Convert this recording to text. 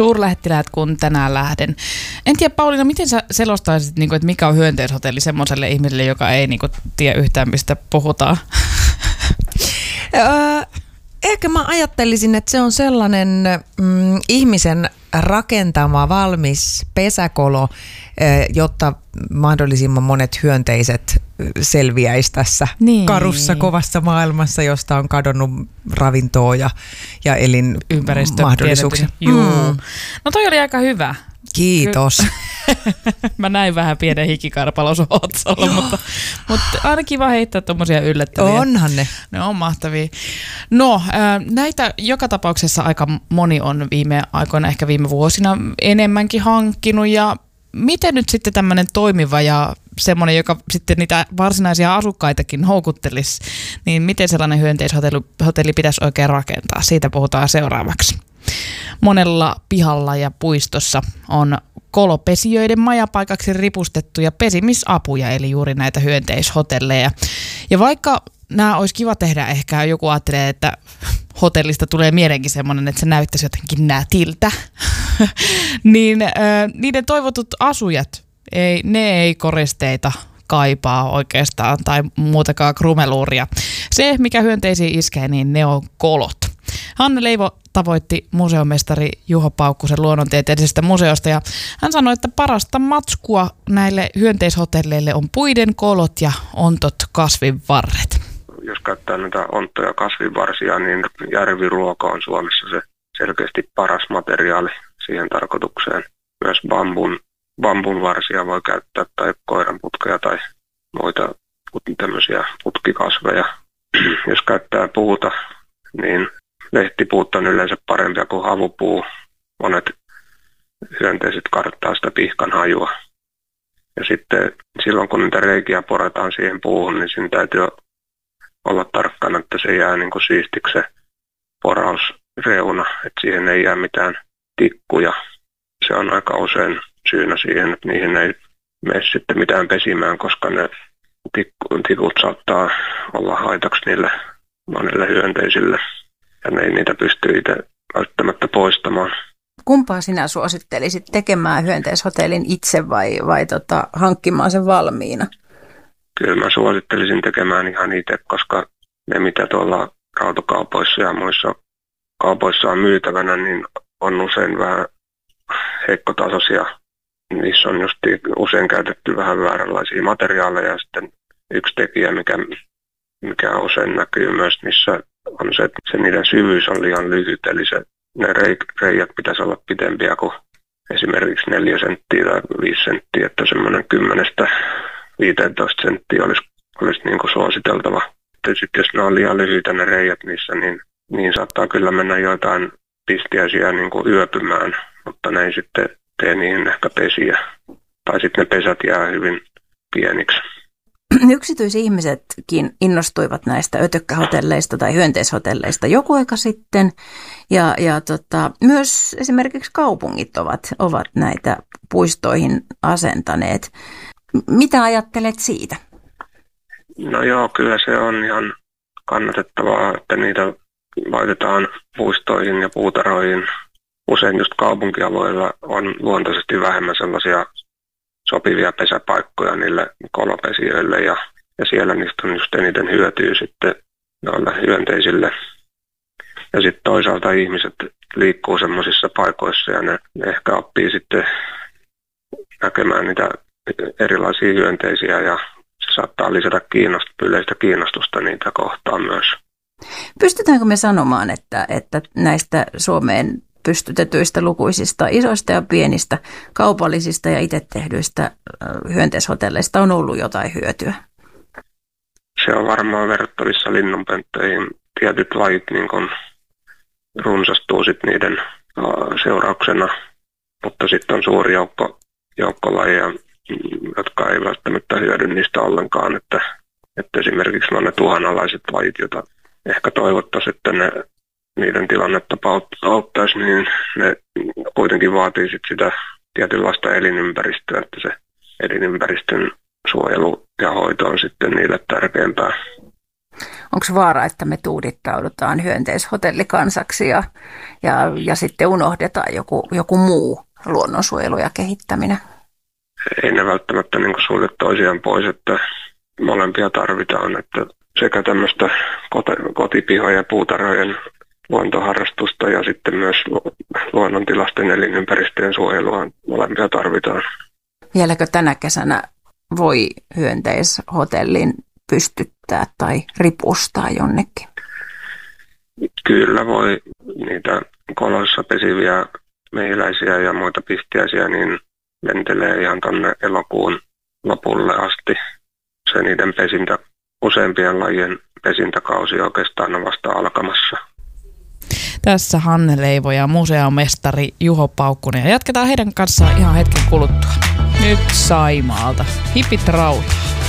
suurlähettiläät, kun tänään lähden. En tiedä, Pauliina, miten sä selostaisit, että mikä on hyönteishotelli semmoiselle ihmiselle, joka ei tiedä yhtään, mistä puhutaan? Ehkä mä ajattelisin, että se on sellainen ihmisen rakentama valmis pesäkolo, jotta mahdollisimman monet hyönteiset selviäisi tässä karussa kovassa maailmassa, josta on kadonnut ravintoa ja elinmahdollisuuksia. No toi oli aika hyvä. Kiitos. Mä näin vähän pienen hikikarpalon sun otsalla, mutta aina kiva heittää tommosia yllättäviä. Onhan ne. Ne on mahtavia. No, näitä joka tapauksessa aika moni on viime aikoina, ehkä viime vuosina enemmänkin hankkinut. Ja miten nyt sitten tämmöinen toimiva ja semmoinen, joka sitten niitä varsinaisia asukkaitakin houkuttelisi, niin miten sellainen hyönteishotelli pitäisi oikein rakentaa? Siitä puhutaan seuraavaksi. Monella pihalla ja puistossa on kolopesijöiden majapaikaksi ripustettuja pesimisapuja, eli juuri näitä hyönteishotelleja. Ja vaikka nämä olisi kiva tehdä, ehkä joku ajattelee, että hotellista tulee mielenkin semmoinen, että se näyttäisi jotenkin nätiltä, niin niiden toivotut asujat, ne ei koristeita kaipaa oikeastaan tai muutakaan krumeluuria. Se, mikä hyönteisiin iskee, niin ne on kolot. Hanne Leivo tavoitti museomestari Juho Paukkusen luonnontieteellisestä museosta ja hän sanoi, että parasta matskua näille hyönteishotelleille on puiden kolot ja ontot kasvinvarret. Jos käyttää näitä onttoja kasvinvarsia, niin järviruoka on Suomessa se selkeästi paras materiaali siihen tarkoitukseen. Myös bambun varsia voi käyttää tai koiranputkeja tai muita tämmöisiä putkikasveja. Jos käyttää puuta, niin lehtipuut on yleensä parempia kuin havupuu. Monet hyönteiset karttaa sitä pihkan hajua. Ja sitten silloin kun niitä reikiä porataan siihen puuhun, niin siinä täytyy olla tarkkana, että se jää niin kuin siistiksi se porausreuna, että siihen ei jää mitään tikkuja. Se on aika usein syynä siihen, että niihin ei mene sitten mitään pesimään, koska ne tikut saattaa olla haitaksi niille monille hyönteisille. Ja ne ei niitä pysty itse välttämättä poistamaan. Kumpaa sinä suosittelisit tekemään hyönteishotellin itse vai hankkimaan sen valmiina? Kyllä mä suosittelisin tekemään ihan itse, koska ne mitä tuolla rautokaupoissa ja muissa kaupoissa on myytävänä, niin on usein vähän heikkotasoisia. Niissä on just usein käytetty vähän vääränlaisia materiaaleja ja sitten yksi tekijä, mikä usein näkyy myös, missä on se, että se niiden syvyys on liian lyhyt, eli ne reijät pitäisi olla pitempiä kuin esimerkiksi 4 senttiä tai 5 senttiä, että semmoinen 10-15 senttiä olisi niin kuin suositeltava. Sitten jos ne on liian lyhyitä ne reijät niissä, niin saattaa kyllä mennä joitain pistiäisiä niin kuin yöpymään, mutta ne ei sitten tee niihin ehkä pesiä. Tai sitten ne pesät jää hyvin pieniksi. Yksityisihmisetkin innostuivat näistä ötökkähotelleista tai hyönteishotelleista joku aika sitten. Ja myös esimerkiksi kaupungit ovat näitä puistoihin asentaneet. Mitä ajattelet siitä? No joo, kyllä se on ihan kannatettavaa, että niitä laitetaan puistoihin ja puutarhoihin. Usein just kaupunkialueilla on luontaisesti vähemmän sellaisia sopivia pesäpaikkoja niille kolopesijöille ja siellä niistä on just eniten hyötyä sitten noille hyönteisille. Ja sitten toisaalta ihmiset liikkuu semmoisissa paikoissa ja ne ehkä oppii sitten näkemään niitä erilaisia hyönteisiä ja se saattaa lisätä yleistä kiinnostusta niitä kohtaan myös. Pystytäänkö me sanomaan, että näistä Suomeen pystytetyistä lukuisista isoista ja pienistä kaupallisista ja itse tehdyistä hyönteishotelleista on ollut jotain hyötyä? Se on varmaan verrattavissa linnunpönttöihin. Tietyt lajit niin kun runsastuu sit niiden seurauksena, mutta sitten on suuri joukko lajeja, jotka ei välttämättä hyödy niistä ollenkaan. Että esimerkiksi ne uhanalaiset lajit, joita ehkä toivottaisiin, että niiden tilannetta auttaisi, niin ne kuitenkin vaatii sitä tietynlaista elinympäristöä, että se elinympäristön suojelu ja hoito on sitten niille tärkeämpää. Onko vaara, että me tuudittaudutaan hyönteishotellikansaksi ja sitten unohdetaan joku muu luonnonsuojelu ja kehittäminen? Ei ne välttämättä niin kuin sulje toisiaan pois, että molempia tarvitaan, että sekä tämmöistä kotipihojen ja puutarhojen luontoharrastusta ja sitten myös luonnontilaisten elinympäristöjen suojelua, molempia tarvitaan. Vieläkö tänä kesänä voi hyönteishotellin pystyttää tai ripustaa jonnekin? Kyllä voi niitä koloissa pesiviä mehiläisiä ja muita pihtiäisiä niin lentelee ihan tonne elokuun lopulle asti. Se niiden useimpien lajien pesintäkausi oikeastaan on vasta alkamassa. Tässä Hanne Leivo ja museomestari Juho Paukkunen. Ja jatketaan heidän kanssaan ihan hetken kuluttua. Nyt Saimaalta. Hipit rautaa.